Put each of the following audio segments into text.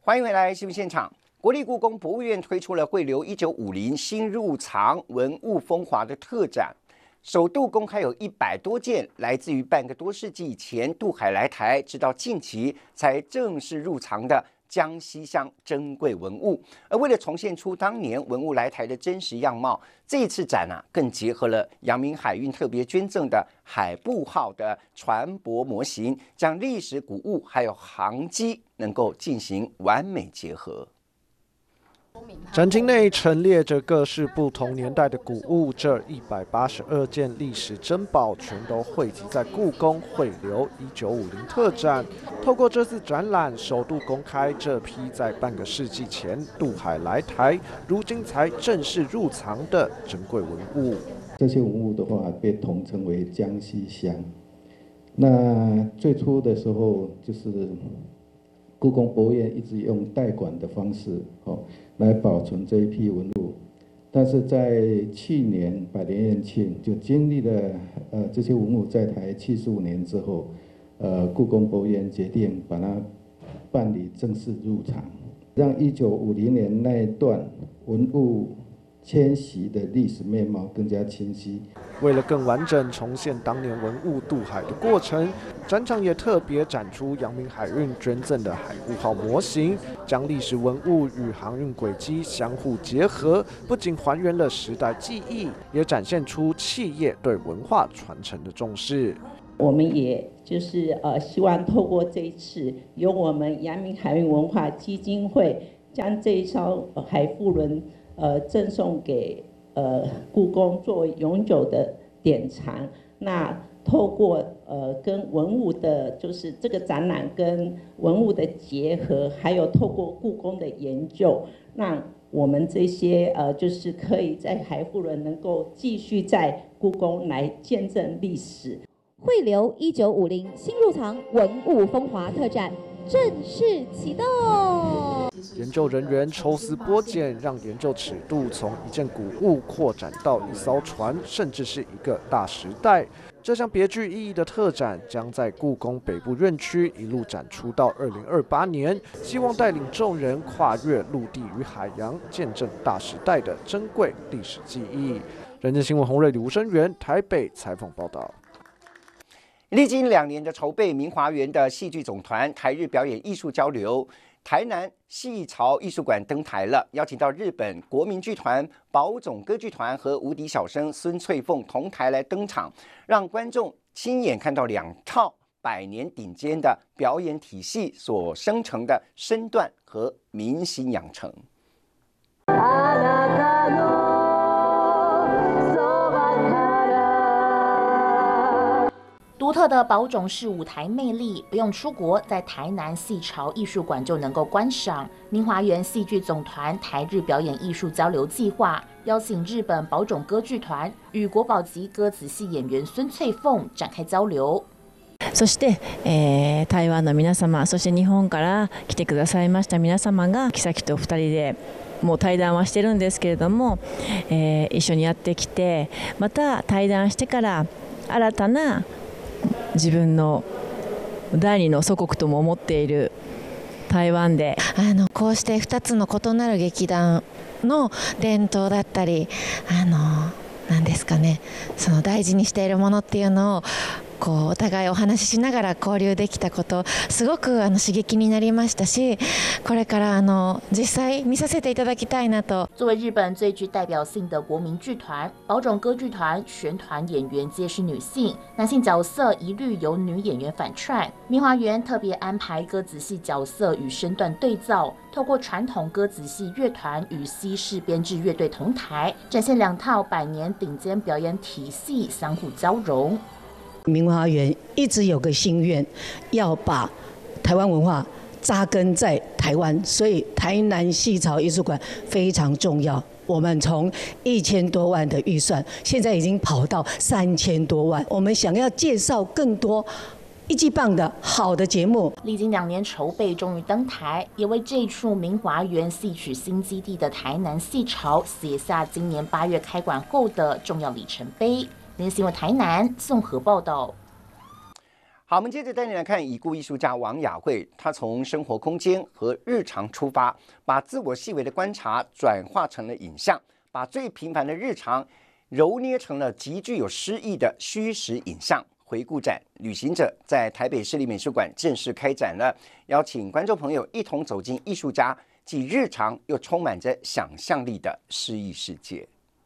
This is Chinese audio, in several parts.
欢迎回来新闻现场。国立故宫博物院推出了汇流1950新入藏文物风华的特展，首度公开有100多件来自于半个多世纪前渡海来台，直到近期才正式入藏的江西乡珍贵文物。而为了重现出当年文物来台的真实样貌，这一次展更结合了阳明海运特别捐赠的海部号的船舶模型，将历史古物还有航机能够进行完美结合。 展厅内陈列着各式不同年代的古物，这182件历史珍宝全都汇集在故宫汇流1950特展。透过这次展览，首度公开这批在半个世纪前渡海来台，如今才正式入藏的珍贵文物。 这些文物的话，被统称为江西乡。那最初的时候，就是故宫博物院一直用代管的方式，来保存这一批文物，但是在去年100年宴庆就经历了这些文物在台75年之后，故宫博物院决定把它办理正式入藏，让1950年那一段文物迁徙的历史面貌更加清晰。 为了更完整重现当年文物渡海的过程，展场也特别展出阳明海运捐赠的海部号模型，将历史文物与航运轨迹相互结合，不仅还原了时代记忆，也展现出企业对文化传承的重视。 我们也就是希望透过这一次，由我们阳明海运文化基金会将这一艘海富轮赠送给故宫作为永久的典藏。那透过跟文物的，就是这个展览跟文物的结合，还有透过故宫的研究，让我们这些就是可以在海富轮能够继续在故宫来见证历史。 汇流1950新入藏文物风华特展正式启动。 研究人员抽丝剥茧，让研究尺度从一件古物扩展到一艘船，甚至是一个大时代。这项别具意义的特展将在故宫北部院区一路展出到2028年，希望带领众人跨越陆地与海洋，见证大时代的珍贵历史记忆。人间新闻洪瑞、李吴生源台北采访报道。 历经2年的筹备，明华园的戏剧总团台日表演艺术交流，台南戏潮艺术馆登台了，邀请到日本国民剧团、宝冢歌剧团和无敌小生孙翠凤同台来登场，让观众亲眼看到2套100年顶尖的表演体系所生成的身段和民心养成。 独特的宝冢式舞台魅力，不用出国，在台南戏潮艺术馆就能够观赏。明华园戏剧总团台日表演艺术交流计划，邀请日本宝冢歌剧团与国宝级歌子戏演员孙翠凤展开交流。 そして、台湾の皆様、そして日本から来てくださいました皆様が、木崎と2人でもう対談はしてるんですけれども、一緒にやってきて、また対談してから新たな自分の第二の祖国とも思っている台湾でこうして2つの異なる劇団の伝統だったり何ですかね、その大事にしているものっていうのをこうお互いお話ししながら交流できたこと、すごく刺激になりましたし、これから実際見させていただきたいなと。 作为日本最具代表性的国民剧团，宝冢歌剧团全团演员皆是女性，男性角色一律由女演员反串。明华园特别安排歌子戏角色与身段对造，透过传统歌子戏乐团与西式编制乐队同台，展现2套100年顶尖表演体系相互交融。 明华园一直有个心愿，要把台湾文化扎根在台湾，所以台南戏潮艺术馆非常重要。我们从1000多万的预算，现在已经跑到3000多万。我们想要介绍更多一级棒的好的节目。 历经2年筹备，终于登台，也为这处明华园戏曲新基地的台南戏潮写下今年8月开馆后的重要里程碑。新闻台南综合报道。 好，我们接着带你来看已故艺术家王雅慧，她从生活空间和日常出发，把自我细微的观察转化成了影像，把最平凡的日常揉捏成了极具有诗意的虚实影像回顾展。旅行者在台北市立美术馆正式开展了，邀请观众朋友一同走进艺术家既日常又充满着想象力的诗意世界。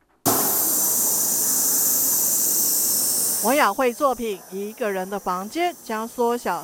王雅慧作品《一个人的房间》将缩小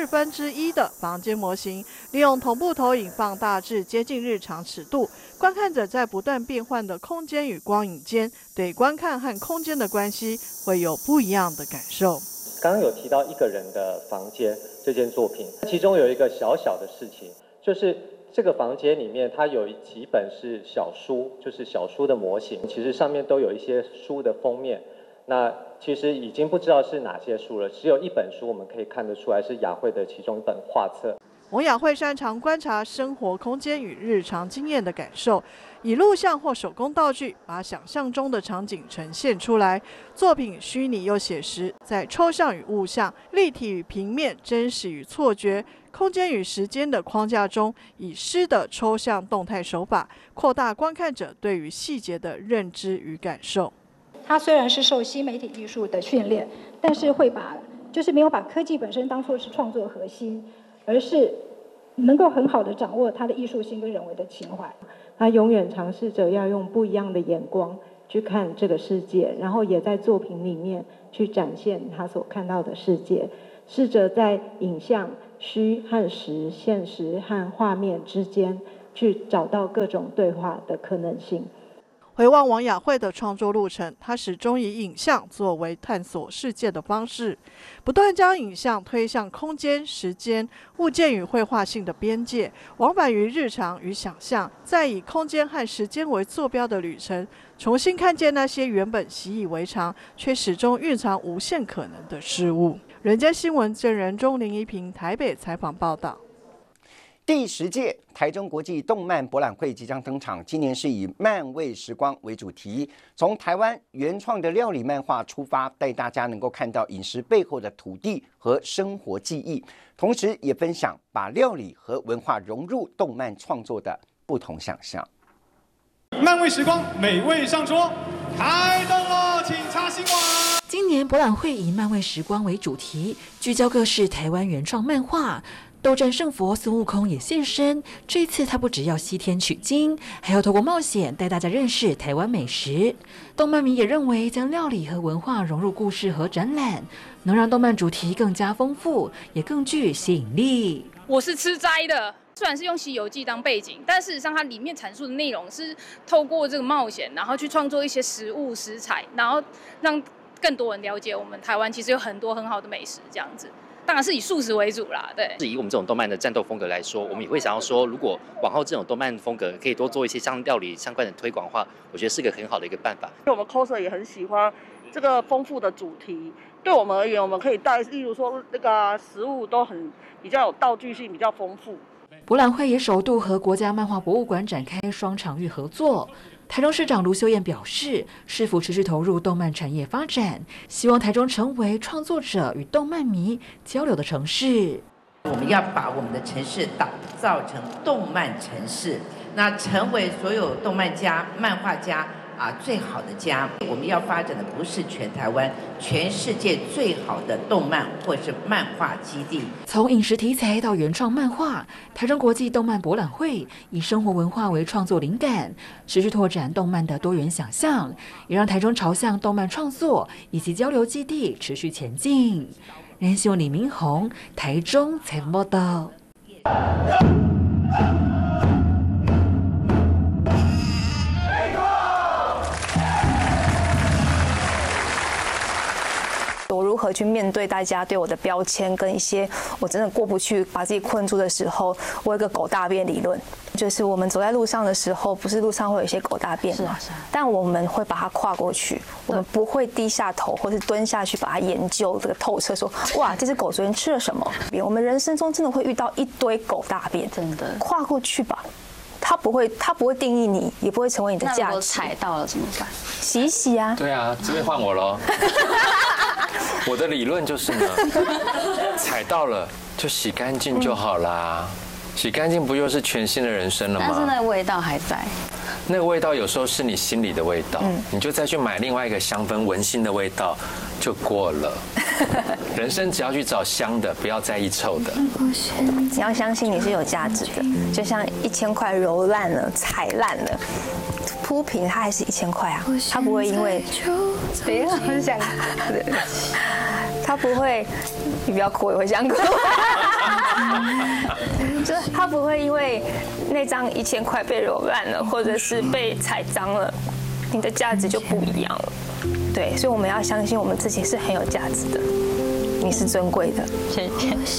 1/14的房间模型，利用同步投影放大至接近日常尺度。观看者在不断变换的空间与光影间，对观看和空间的关系会有不一样的感受。 刚刚有提到《一个人的房间》这件作品，其中有一个小小的事情，就是这个房间里面它有几本是小书，就是小书的模型，其实上面都有一些书的封面。那其实已经不知道是哪些书了，只有一本书我们可以看得出来是雅慧的其中一本画册。 王雅慧擅长观察生活空间与日常经验的感受，以录像或手工道具把想象中的场景呈现出来。作品虚拟又写实，在抽象与物象、立体与平面、真实与错觉、空间与时间的框架中，以诗的抽象动态手法，扩大观看者对于细节的认知与感受。 他虽然是受新媒体艺术的训练，但是就是没有把科技本身当作是创作核心，而是能够很好的掌握他的艺术性跟人为的情怀。 他永远尝试着要用不一样的眼光去看这个世界，然后也在作品里面去展现他所看到的世界，试着在影像、虚和实、现实和画面之间去找到各种对话的可能性。 回望王雅慧的创作路程，她始终以影像作为探索世界的方式，不断将影像推向空间、时间、物件与绘画性的边界，往返于日常与想象，再以空间和时间为坐标的旅程，重新看见那些原本习以为常却始终蕴藏无限可能的事物。人间新闻郑仁忠、林怡平台北采访报道。 第10届台中国际动漫博览会即将登场，今年是以漫味时光为主题，从台湾原创的料理漫画出发，带大家能够看到饮食背后的土地和生活记忆，同时也分享把料理和文化融入动漫创作的不同想象。 漫味时光，美味上桌，开动了，请插新闻。 今年博览会以漫味时光为主题，聚焦各式台湾原创漫画。斗战胜佛孙悟空也现身，这次他不只要西天取经，还要透过冒险带大家认识台湾美食。动漫迷也认为，将料理和文化融入故事和展览，能让动漫主题更加丰富，也更具吸引力。 我是吃斋的，虽然是用《西游记》当背景，但事实上它里面阐述的内容是透过这个冒险，然后去创作一些食物食材，然后让更多人了解我们台湾其实有很多很好的美食这样子。当然是以素食为主啦，对。 以我们这种动漫的战斗风格来说，我们也会想要说，如果往后这种动漫风格可以多做一些像料理相关的推广的话，我觉得是个很好的一个办法。 我们 coser 也很喜欢这个丰富的主题，对我们而言，我们可以带，例如说那个食物都比较有道具性，比较丰富。 博览会也首度和国家漫画博物馆展开双场域合作。台中市长卢秀燕表示，市府持续投入动漫产业发展，希望台中成为创作者与动漫迷交流的城市。 我们要把我们的城市打造成动漫城市，那成为所有动漫家、漫画家最好的家。我们要发展的不是全台湾、全世界最好的动漫或是漫画基地。 从饮食题材到原创漫画，台中国际动漫博览会以生活文化为创作灵感，持续拓展动漫的多元想象，也让台中朝向动漫创作以及交流基地持续前进。人新闻李明宏，台中采访报道。 我如何去面对大家对我的标签，跟一些我真的过不去、把自己困住的时候，我有一个狗大便理论，就是我们走在路上的时候，不是路上会有一些狗大便吗？但我们会把它跨过去，我们不会低下头或是蹲下去把它研究这个透彻，说哇，这只狗昨天吃了什么？我们人生中真的会遇到一堆狗大便，真的跨过去吧。它不会定义你，也不会成为你的价值。那如果踩到了怎么办？ 洗一洗啊。 对啊，这边换我喽。我的理论就是呢， 踩到了就洗干净就好啦，洗干净不又是全新的人生了吗？ 但是那个味道还在。 那个味道有时候是你心里的味道，你就再去买另外一个香氛闻新的味道就过了。人生只要去找香的，不要在意臭的。 你要相信你是有价值的，就像1000块揉烂了、踩烂了，铺平它还是1000块啊，它不会因为谁很想，它不会，你不要哭，我会想哭。就是它不会因为那张1000块被揉烂了，或者是被踩脏了，你的价值就不一样了。对，所以我们要相信我们自己是很有价值的，你是珍贵的。谢谢。